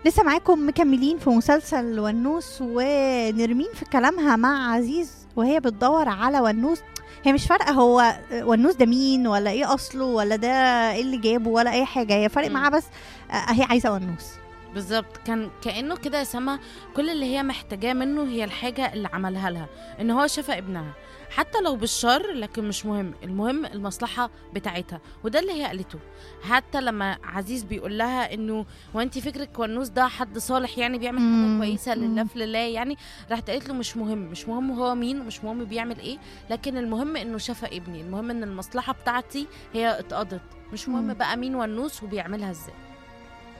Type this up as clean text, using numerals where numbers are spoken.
لسه معاكم مكملين في مسلسل ونوس، ونرمين في كلامها مع عزيز وهي بتدور على ونوس. هي مش فارقة هو ونوس ده مين ولا ايه اصله ولا ده ايه اللي جابه ولا اي حاجة، هي فارق مم. معاها بس هي عايزة ونوس. بالظبط، كان كأنه كده يا سما كل اللي هي محتاجاه منه هي الحاجة اللي عملها لها، ان هو شفى ابنها حتى لو بالشر، لكن مش مهم، المهم المصلحة بتاعتها. وده اللي هي قالته. حتى لما عزيز بيقول لها انه وانتي فكرك ونوس ده حد صالح يعني بيعمل حاجة كويسة لله في لله يعني، راحت قالت له مش مهم هو مين ومش مهم بيعمل ايه، لكن المهم انه شفى ابني، المهم ان المصلحة بتاعتي هي اتقضت، مش مهم مم. بقى مين ونوس وبيعملها ازاي.